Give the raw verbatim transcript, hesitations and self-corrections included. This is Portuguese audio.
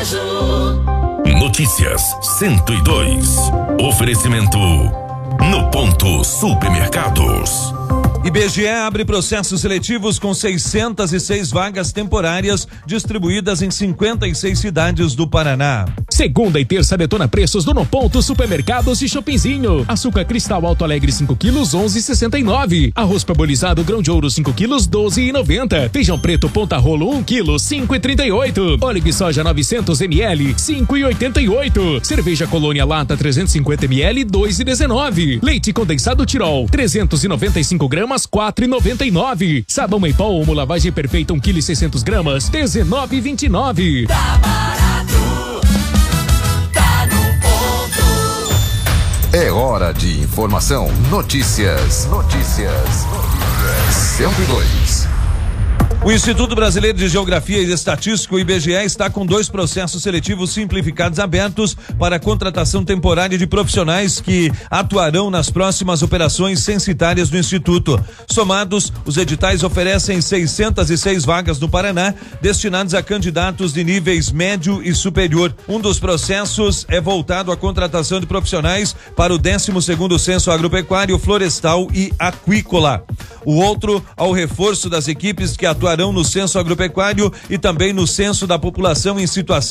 Notícias cento e dois. Oferecimento No Ponto Supermercados. I B G E abre processos seletivos com seiscentas e seis vagas temporárias distribuídas em cinquenta e seis cidades do Paraná. Segunda e terça detona preços do No Ponto Supermercados e Shoppingzinho. Açúcar cristal Alto Alegre cinco quilos, onze e sessenta e nove. Arroz parbolizado grão de ouro cinco quilos, doze e noventa. Feijão preto Ponta Rolo um quilo, cinco e trinta e oito. Óleo de soja novecentos mililitros, cinco e oitenta e oito. Cerveja Colônia Lata trezentos e cinquenta mililitros, dois e dezenove. Leite condensado Tirol trezentos e noventa e cinco gramas, quatro e noventa e nove. Sabão em pó Omo lavagem perfeita um quilo e seiscentos gramas, dezenove e vinte e nove. Tá barato, tá no ponto. É hora de informação. Notícias. Notícias. cento e dois. O Instituto Brasileiro de Geografia e Estatística, o I B G E, está com dois processos seletivos simplificados abertos para a contratação temporária de profissionais que atuarão nas próximas operações censitárias do Instituto. Somados, os editais oferecem seiscentas e seis vagas no Paraná, destinados a candidatos de níveis médio e superior. Um dos processos é voltado à contratação de profissionais para o décimo segundo Censo Agropecuário, Florestal e Aquícola. O outro ao reforço das equipes que atuarão no Censo Agropecuário e também no Censo da População em Situação